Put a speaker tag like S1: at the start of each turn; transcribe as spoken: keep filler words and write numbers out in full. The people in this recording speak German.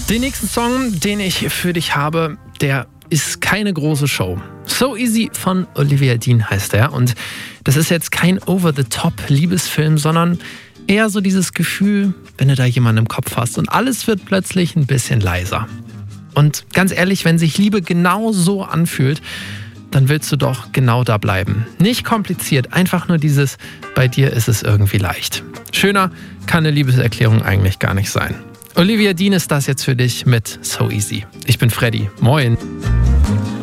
S1: Den nächsten Song, den ich für dich habe, der ist keine große Show. So Easy von Olivia Dean heißt er. Und das ist jetzt kein Over-the-Top-Liebesfilm, sondern eher so dieses Gefühl, wenn du da jemanden im Kopf hast und alles wird plötzlich ein bisschen leiser. Und ganz ehrlich, wenn sich Liebe genau so anfühlt, dann willst du doch genau da bleiben. Nicht kompliziert, einfach nur dieses, bei dir ist es irgendwie leicht. Schöner kann eine Liebeserklärung eigentlich gar nicht sein. Olivia Dean ist das jetzt für dich mit So Easy. Ich bin Freddy. Moin.